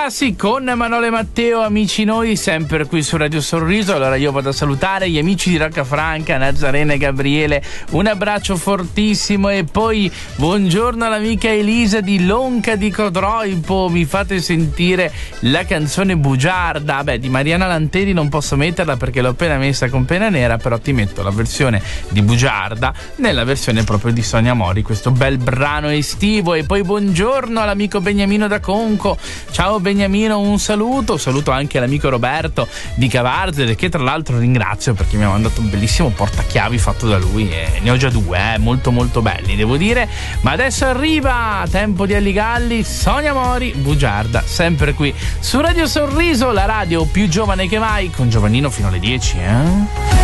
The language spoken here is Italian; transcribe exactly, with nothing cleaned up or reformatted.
Bassi con Emanuele Matteo, amici noi, sempre qui su Radio Sorriso. Allora io vado a salutare gli amici di Roccafranca, Nazarena e Gabriele, un abbraccio fortissimo, e poi buongiorno all'amica Elisa di Lonca di Codroipo. Mi fate sentire la canzone Bugiarda. Beh, di Mariana Lanteri non posso metterla perché l'ho appena messa con penna nera, però ti metto la versione di Bugiarda nella versione proprio di Sonia Mori, questo bel brano estivo. E poi buongiorno all'amico Beniamino da Conco. Ciao Beniamino, un saluto. Saluto anche l'amico Roberto di Cavarzere, che tra l'altro ringrazio perché mi ha mandato un bellissimo portachiavi fatto da lui, e ne ho già due, eh, molto molto belli devo dire. Ma adesso arriva tempo di Alligalli, Sonia Mori, Bugiarda, sempre qui su Radio Sorriso, la radio più giovane che mai, con Giovannino fino alle dieci, eh?